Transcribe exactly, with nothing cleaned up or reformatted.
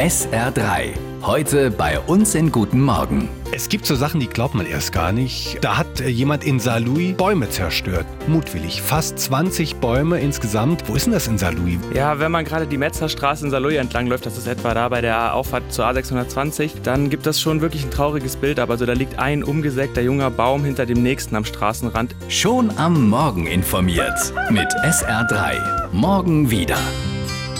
S R drei. Heute bei uns in Guten Morgen. Es gibt so Sachen, die glaubt man erst gar nicht. Da hat äh, jemand in Saarlouis Bäume zerstört. Mutwillig. Fast zwanzig Bäume insgesamt. Wo ist denn das in Saarlouis? Ja, wenn man gerade die Metzerstraße in Saarlouis entlang läuft, das ist etwa da bei der Auffahrt zur A sechshundertzwanzig, dann gibt das schon wirklich ein trauriges Bild. Aber so, da liegt ein umgesägter junger Baum hinter dem nächsten am Straßenrand. Schon am Morgen informiert. Mit S R drei. Morgen wieder.